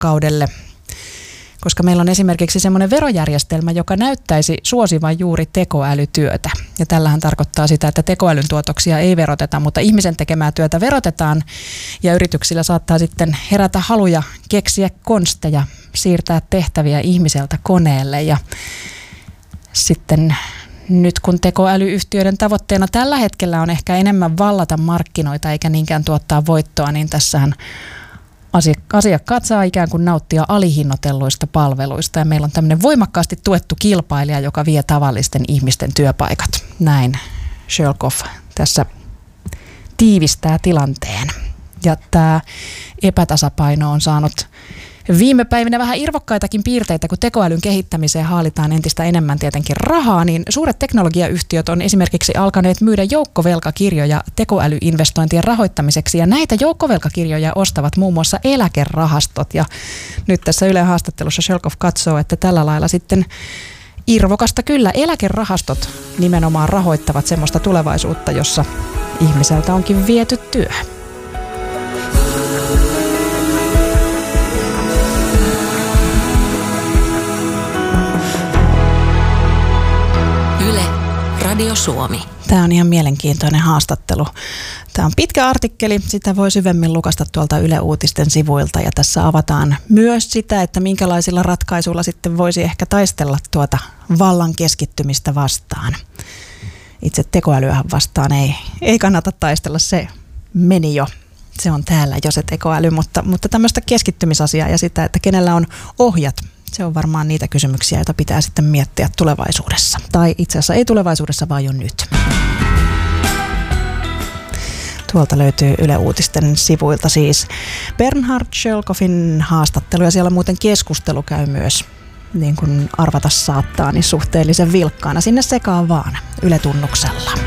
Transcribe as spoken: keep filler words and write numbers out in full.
voimakkaudelle, koska meillä on esimerkiksi semmoinen verojärjestelmä, joka näyttäisi suosivan juuri tekoälytyötä. Ja tällähän tarkoittaa sitä, että tekoälyn tuotoksia ei veroteta, mutta ihmisen tekemää työtä verotetaan ja yrityksillä saattaa sitten herätä haluja keksiä konsteja, siirtää tehtäviä ihmiseltä koneelle. Ja sitten nyt kun tekoälyyhtiöiden tavoitteena tällä hetkellä on ehkä enemmän vallata markkinoita eikä niinkään tuottaa voittoa, niin tässähän asiakkaat saa ikään kuin nauttia alihinnoitelluista palveluista ja meillä on tämmöinen voimakkaasti tuettu kilpailija, joka vie tavallisten ihmisten työpaikat. Näin Shölkov tässä tiivistää tilanteen. Ja tämä epätasapaino on saanut viime päivinä vähän irvokkaitakin piirteitä, kun tekoälyn kehittämiseen haalitaan entistä enemmän tietenkin rahaa, niin suuret teknologiayhtiöt on esimerkiksi alkaneet myydä joukkovelkakirjoja tekoälyinvestointien rahoittamiseksi, ja näitä joukkovelkakirjoja ostavat muun muassa eläkerahastot, ja nyt tässä Ylen haastattelussa Shölkov katsoo, että tällä lailla sitten irvokasta kyllä eläkerahastot nimenomaan rahoittavat semmoista tulevaisuutta, jossa ihmiseltä onkin viety työ. Radio Suomi. Tämä on ihan mielenkiintoinen haastattelu. Tämä on pitkä artikkeli, sitä voi syvemmin lukasta tuolta Yle Uutisten sivuilta ja tässä avataan myös sitä, että minkälaisilla ratkaisuilla sitten voisi ehkä taistella tuota vallan keskittymistä vastaan. Itse tekoälyähän vastaan ei, ei kannata taistella, se meni jo. Se on täällä jo se tekoäly, mutta, mutta tämmöistä keskittymisasiaa ja sitä, että kenellä on ohjat. Se on varmaan niitä kysymyksiä, joita pitää sitten miettiä tulevaisuudessa. Tai itse asiassa ei tulevaisuudessa, vaan jo nyt. Tuolta löytyy Yle Uutisten sivuilta siis Bernhard Shölkovin haastattelu. Ja siellä muuten keskustelu käy myös, niin kuin arvata saattaa, niin suhteellisen vilkkaana. Sinne sekaan vaan Yle Tunnuksella.